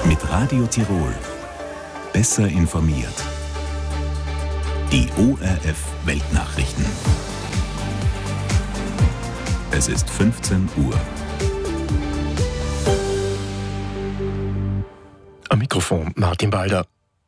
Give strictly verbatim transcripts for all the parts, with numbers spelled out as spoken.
Mit Radio Tirol. Besser informiert. Die O R F Weltnachrichten. Es ist fünfzehn Uhr. Am Mikrofon Martin Balder.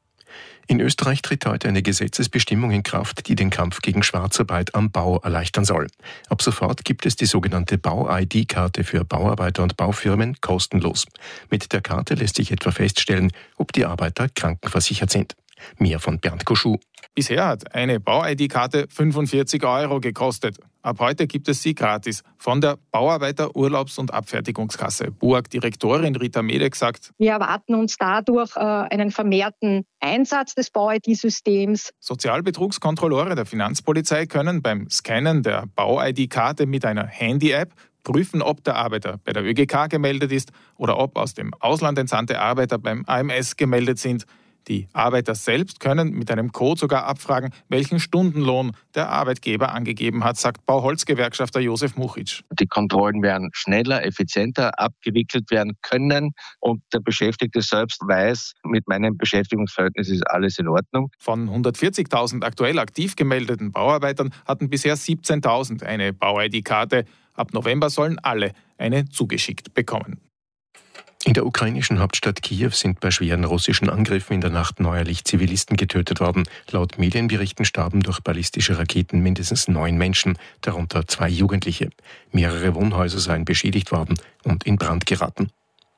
In Österreich tritt heute eine Gesetzesbestimmung in Kraft, die den Kampf gegen Schwarzarbeit am Bau erleichtern soll. Ab sofort gibt es die sogenannte Bau-I D-Karte für Bauarbeiter und Baufirmen kostenlos. Mit der Karte lässt sich etwa feststellen, ob die Arbeiter krankenversichert sind. Mehr von Bernd Koschuh. Bisher hat eine Bau-I D-Karte fünfundvierzig Euro gekostet. Ab heute gibt es sie gratis von der Bauarbeiter Urlaubs- und Abfertigungskasse. B U A-Direktorin Rita Medek sagt: Wir erwarten uns dadurch äh, einen vermehrten Einsatz des Bau-I D-Systems. Sozialbetrugskontrolleure der Finanzpolizei können beim Scannen der Bau-I D-Karte mit einer Handy-App prüfen, ob der Arbeiter bei der Ö G K gemeldet ist oder ob aus dem Ausland entsandte Arbeiter beim A M S gemeldet sind. Die Arbeiter selbst können mit einem Code sogar abfragen, welchen Stundenlohn der Arbeitgeber angegeben hat, sagt Bauholzgewerkschafter Josef Muchitsch. Die Kontrollen werden schneller, effizienter abgewickelt werden können und der Beschäftigte selbst weiß, mit meinem Beschäftigungsverhältnis ist alles in Ordnung. Von hundertvierzigtausend aktuell aktiv gemeldeten Bauarbeitern hatten bisher siebzehntausend eine Bau-I D-Karte. Ab November sollen alle eine zugeschickt bekommen. In der ukrainischen Hauptstadt Kiew sind bei schweren russischen Angriffen in der Nacht neuerlich Zivilisten getötet worden. Laut Medienberichten starben durch ballistische Raketen mindestens neun Menschen, darunter zwei Jugendliche. Mehrere Wohnhäuser seien beschädigt worden und in Brand geraten.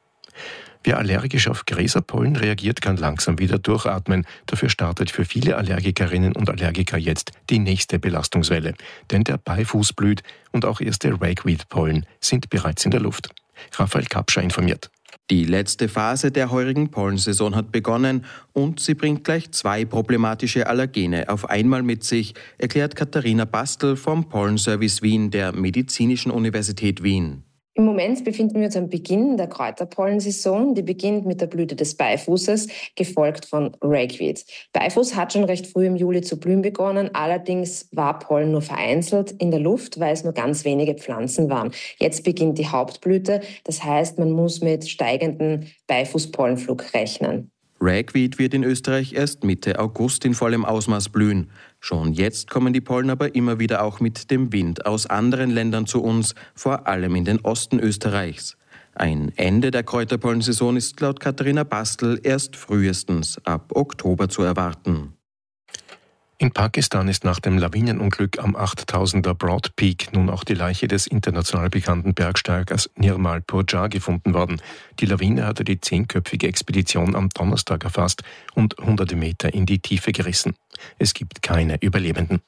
Wer allergisch auf Gräserpollen reagiert, kann langsam wieder durchatmen. Dafür startet für viele Allergikerinnen und Allergiker jetzt die nächste Belastungswelle. Denn der Beifuß blüht und auch erste Ragweed-Pollen sind bereits in der Luft. Raphael Kapscher informiert. Die letzte Phase der heurigen Pollensaison hat begonnen und sie bringt gleich zwei problematische Allergene auf einmal mit sich, erklärt Katharina Bastel vom Pollenservice Wien der Medizinischen Universität Wien. Im Moment befinden wir uns am Beginn der Kräuterpollensaison. Die beginnt mit der Blüte des Beifußes, gefolgt von Ragweed. Beifuß hat schon recht früh im Juli zu blühen begonnen. Allerdings war Pollen nur vereinzelt in der Luft, weil es nur ganz wenige Pflanzen waren. Jetzt beginnt die Hauptblüte. Das heißt, man muss mit steigendem Beifußpollenflug rechnen. Ragweed wird in Österreich erst Mitte August in vollem Ausmaß blühen. Schon jetzt kommen die Pollen aber immer wieder auch mit dem Wind aus anderen Ländern zu uns, vor allem in den Osten Österreichs. Ein Ende der Kräuterpollensaison ist laut Katharina Bastel erst frühestens ab Oktober zu erwarten. In Pakistan ist nach dem Lawinenunglück am achttausender Broad Peak nun auch die Leiche des international bekannten Bergsteigers Nirmal Purjar gefunden worden. Die Lawine hatte die zehnköpfige Expedition am Donnerstag erfasst und hunderte Meter in die Tiefe gerissen. Es gibt keine Überlebenden.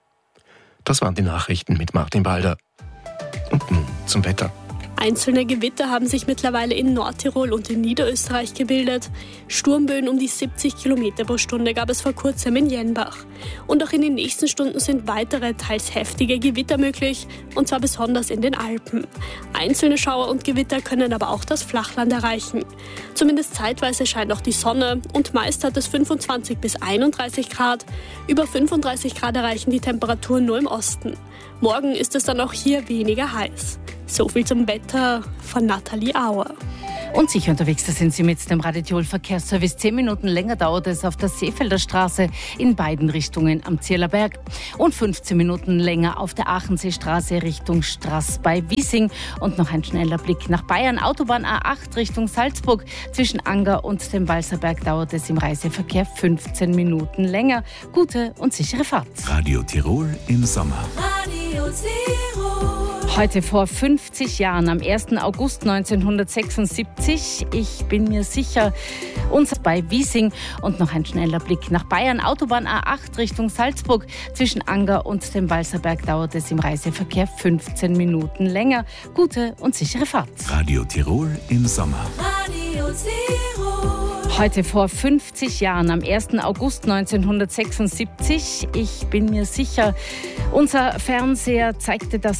Das waren die Nachrichten mit Martin Balder. Und nun zum Wetter. Einzelne Gewitter haben sich mittlerweile in Nordtirol und in Niederösterreich gebildet. Sturmböen um die siebzig Kilometer pro Stunde gab es vor kurzem in Jenbach. Und auch in den nächsten Stunden sind weitere, teils heftige Gewitter möglich, und zwar besonders in den Alpen. Einzelne Schauer und Gewitter können aber auch das Flachland erreichen. Zumindest zeitweise scheint auch die Sonne und meist hat es fünfundzwanzig bis einunddreißig Grad. Über fünfunddreißig Grad erreichen die Temperaturen nur im Osten. Morgen ist es dann auch hier weniger heiß. So viel zum Wetter von Nathalie Auer. Und sicher unterwegs, da sind Sie mit dem Radio Tirol Verkehrsservice. Zehn Minuten länger dauert es auf der Seefelder Straße in beiden Richtungen am Zierlerberg. Und fünfzehn Minuten länger auf der Achenseestraße Richtung Straß bei Wiesing. Und noch ein schneller Blick nach Bayern. Autobahn A acht Richtung Salzburg. Zwischen Anger und dem Walserberg dauert es im Reiseverkehr fünfzehn Minuten länger. Gute und sichere Fahrt. Radio Tirol im Sommer. Radio Tirol. Heute vor fünfzig Jahren, am ersten August neunzehnhundertsechsundsiebzig, ich bin mir sicher, uns bei Wiesing. Und noch ein schneller Blick nach Bayern. Autobahn A acht Richtung Salzburg. Zwischen Anger und dem Walserberg dauert es im Reiseverkehr fünfzehn Minuten länger. Gute und sichere Fahrt. Radio Tirol im Sommer. Radio Tirol. Heute vor fünfzig Jahren, am ersten August neunzehnhundertsechsundsiebzig, ich bin mir sicher, unser Fernseher zeigte das